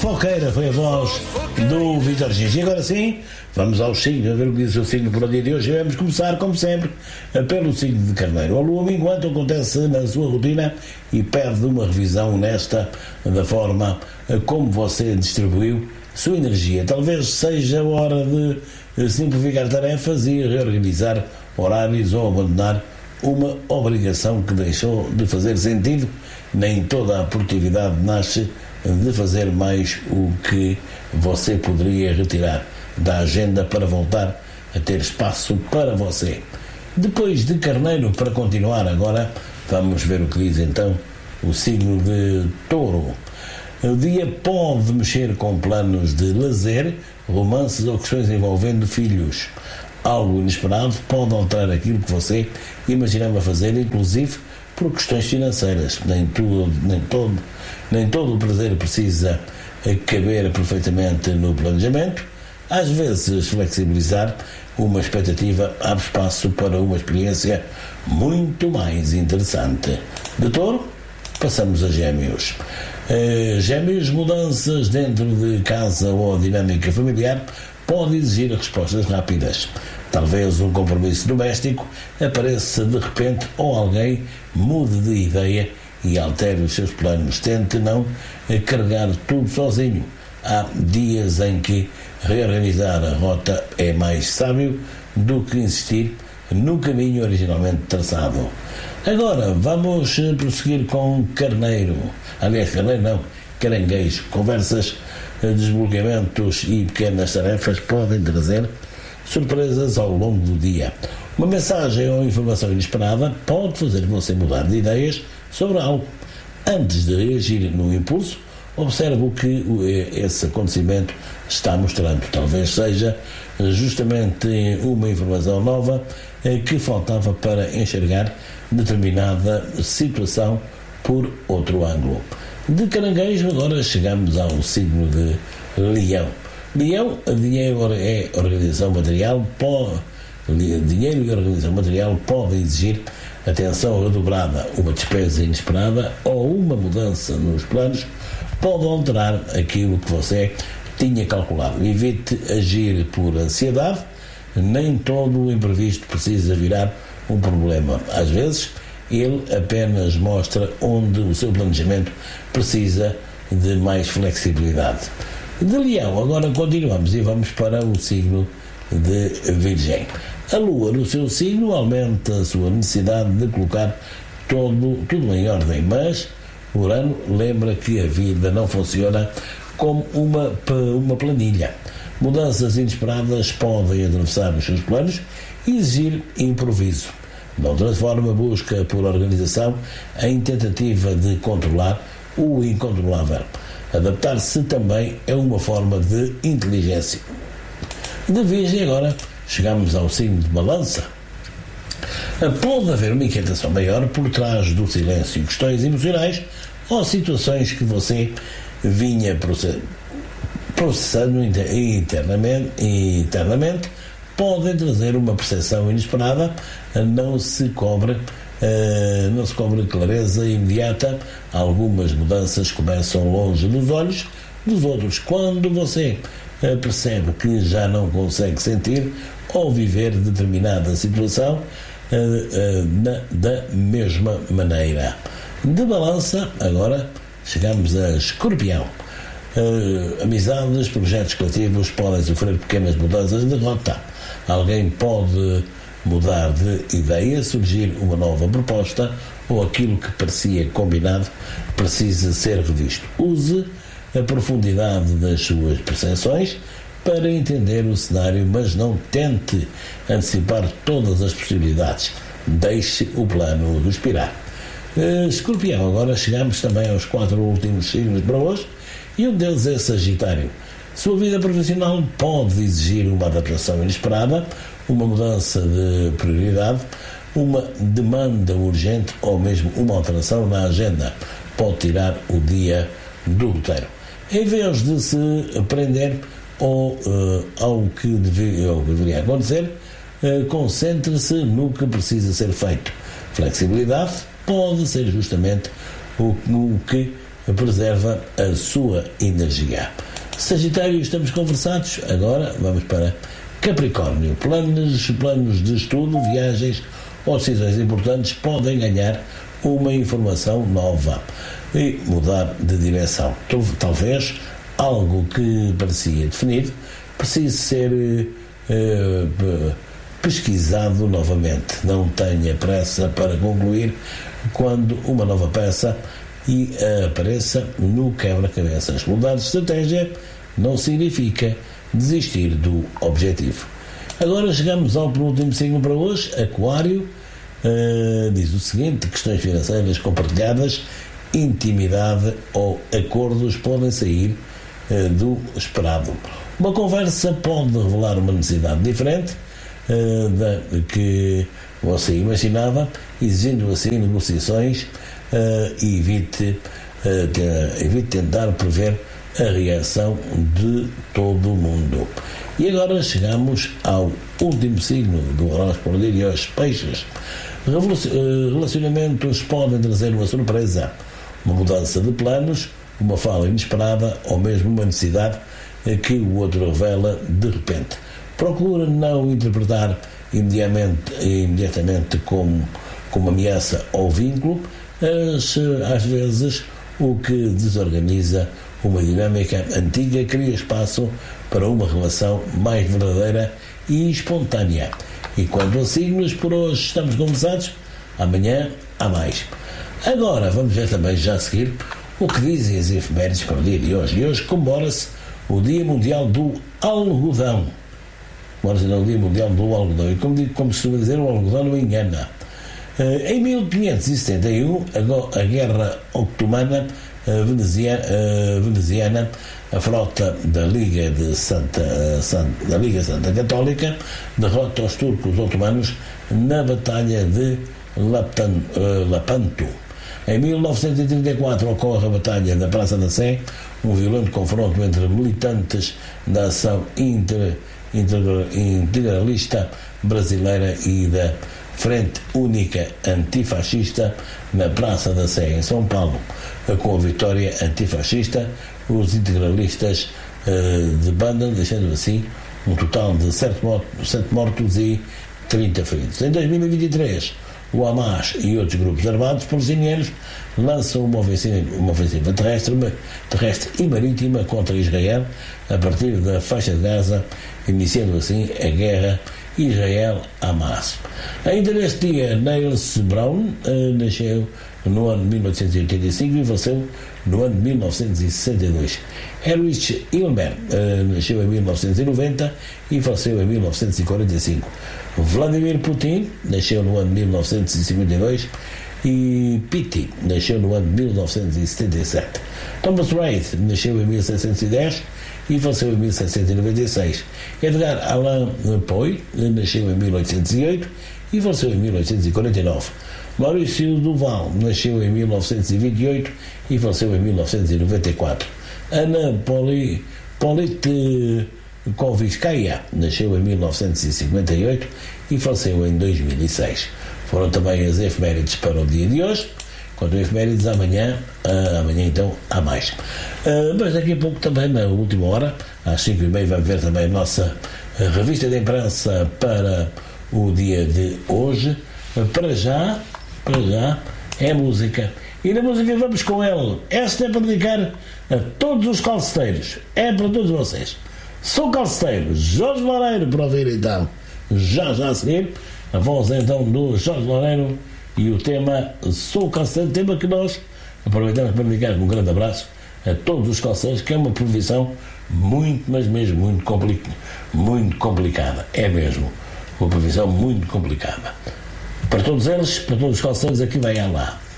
Fofoqueira foi a voz do Vítor Gigi. E agora sim, vamos aos signos, a ver o que diz o signo para o dia de hoje. Vamos começar, como sempre, pelo signo de Carneiro. A lua minguante acontece na sua rotina e perde uma revisão honesta da forma como você distribuiu sua energia. Talvez seja a hora de simplificar tarefas e reorganizar horários ou abandonar uma obrigação que deixou de fazer sentido. Nem toda a produtividade nasce de fazer mais o que você poderia retirar da agenda para voltar a ter espaço para você. Depois de Carneiro, para continuar agora, vamos ver o que diz então o signo de Touro. O dia pode mexer com planos de lazer, romances ou questões envolvendo filhos. Algo inesperado pode alterar aquilo que você imaginava fazer, inclusive por questões financeiras. Nem todo o prazer precisa caber perfeitamente no planejamento. Às vezes, flexibilizar uma expectativa abre espaço para uma experiência muito mais interessante. De Touro, passamos a Gêmeos. Gêmeos, mudanças dentro de casa ou dinâmica familiar pode exigir respostas rápidas. Talvez um compromisso doméstico apareça de repente ou alguém mude de ideia e altere os seus planos. Tente não carregar tudo sozinho. Há dias em que reorganizar a rota é mais sábio do que insistir no caminho originalmente traçado. Agora vamos prosseguir com Carneiro. Aliás, Carneiro não, Caranguejo. Conversas, desbloqueamentos e pequenas tarefas podem trazer surpresas ao longo do dia. Uma mensagem ou informação inesperada pode fazer você mudar de ideias sobre algo. Antes de reagir no impulso, observe o que esse acontecimento está mostrando. Talvez seja justamente uma informação nova que faltava para enxergar determinada situação por outro ângulo. De Caranguejo, agora chegamos ao signo de Leão. Leão, dinheiro e organização material podem exigir atenção redobrada. Uma despesa inesperada ou uma mudança nos planos pode alterar aquilo que você tinha calculado. Evite agir por ansiedade. Nem todo o imprevisto precisa virar um problema. Às vezes, ele apenas mostra onde o seu planejamento precisa de mais flexibilidade. De Leão, agora continuamos e vamos para o signo de Virgem. A Lua, no seu signo, aumenta a sua necessidade de colocar tudo em ordem, mas Urano lembra que a vida não funciona como uma planilha. Mudanças inesperadas podem atravessar os seus planos e exigir improviso. De outra forma, busca por organização em tentativa de controlar o incontrolável. Adaptar-se também é uma forma de inteligência. De Virgem, agora chegamos ao signo de Balança. Pode haver uma inquietação maior por trás do silêncio, questões emocionais ou situações que você vinha processando internamente podem trazer uma percepção inesperada. Não se cobre clareza imediata. Algumas mudanças começam longe dos olhos dos outros. Quando você percebe que já não consegue sentir ou viver determinada situação da mesma maneira. De Balança, agora chegamos a Escorpião. Amizades, projetos coletivos podem sofrer pequenas mudanças de rota. Alguém pode mudar de ideia, surgir uma nova proposta ou aquilo que parecia combinado precisa ser revisto. Use a profundidade das suas percepções para entender o cenário, mas não tente antecipar todas as possibilidades. Deixe o plano respirar. Escorpião, agora chegamos também aos 4 últimos signos para hoje e um deles é Sagitário. Sua vida profissional pode exigir uma adaptação inesperada, uma mudança de prioridade, uma demanda urgente ou mesmo uma alteração na agenda. Pode tirar o dia do roteiro. Em vez de se prender ao que deveria acontecer, concentre-se no que precisa ser feito. Flexibilidade pode ser justamente o que preserva a sua energia. Sagitário, estamos conversados. Agora vamos para Capricórnio. Planos de estudo, viagens ou decisões importantes podem ganhar uma informação nova e mudar de direção. Talvez algo que parecia definido precise ser pesquisado novamente. Não tenha pressa para concluir quando uma nova peça apareça no quebra-cabeças. Mudar de estratégia não significa desistir do objetivo. Agora chegamos ao penúltimo signo para hoje, Aquário. Diz o seguinte: questões financeiras compartilhadas, intimidade ou acordos podem sair do esperado. Uma conversa pode revelar uma necessidade diferente da que você imaginava, exigindo assim negociações. Evite tentar prever a reação de todo o mundo. E agora chegamos ao último signo do horóscopo de hoje, Peixes. Relacionamentos podem trazer uma surpresa, uma mudança de planos, uma fala inesperada ou mesmo uma necessidade que o outro revela de repente. Procura não interpretar imediatamente como ameaça ou vínculo. Às vezes o que desorganiza uma dinâmica antiga cria espaço para uma relação mais verdadeira e espontânea. E quanto a signos, por hoje estamos conversados. Amanhã há mais. Agora vamos ver também já a seguir o que dizem as efemérides para o dia de hoje. E hoje comemora-se o Dia Mundial do Algodão. Comemora-se o Dia Mundial do Algodão. E como se costuma dizer, o algodão não engana. Em 1571, a Guerra Otomana veneziana, a frota da Liga Santa Católica derrota os turcos otomanos na Batalha de Lepanto. Em 1934 ocorre a Batalha da Praça da Sé, um violento confronto entre militantes da Ação Integralista Brasileira e da Frente Única Antifascista na Praça da Sé, em São Paulo. Com a vitória antifascista, os integralistas debandam, deixando assim um total de 7 mortos e 30 feridos. Em 2023, o Hamas e outros grupos armados palestinianos lançam uma ofensiva terrestre e marítima contra Israel a partir da faixa de Gaza, iniciando assim a guerra Israel-Hamas. Ainda neste dia, Niles Brown nasceu no ano de 1885 e faleceu no ano de 1962. Erwin Hilmer nasceu em 1990 e faleceu em 1945. Vladimir Putin nasceu no ano de 1952 e Pitti nasceu no ano de 1977. Thomas Reid nasceu em 1710 e faleceu em 1796. Edgar Allan Poe nasceu em 1808 e faleceu em 1849. Maurício Duval nasceu em 1928 e faleceu em 1994. Ana Politkovskaya nasceu em 1958 e faleceu em 2006. Foram também as efemérides para o dia de hoje. Quanto a efemérides, amanhã então há mais. Mas daqui a pouco também, na última hora, às 5h30, vamos ver também a nossa revista de imprensa para o dia de hoje. Para já é música. E na música vamos com ela. Esta é para dedicar a todos os calceteiros. É para todos vocês. Sou calceteiro, Jorge Loureiro, para ouvir então. Já a seguir, a voz então do Jorge Loureiro e o tema Sou Calceteiro, tema que nós aproveitamos para dedicar um grande abraço a todos os calceteiros, que é uma profissão muito, mas mesmo muito complicada. É mesmo uma profissão muito complicada. Para todos eles, para todos os calceteiros, aqui vai lá.